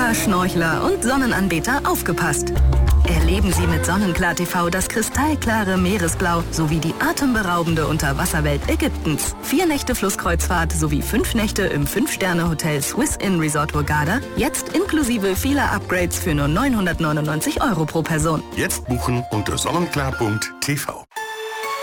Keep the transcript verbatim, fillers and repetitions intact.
Taucher, Schnorchler und Sonnenanbeter aufgepasst. Erleben Sie mit Sonnenklar T V das kristallklare Meeresblau sowie die atemberaubende Unterwasserwelt Ägyptens. Vier Nächte Flusskreuzfahrt sowie fünf Nächte im fünf-Sterne-Hotel Swiss Inn Resort Hurghada. Jetzt inklusive vieler Upgrades für nur neunhundertneunundneunzig Euro pro Person. Jetzt buchen unter sonnenklar punkt t v.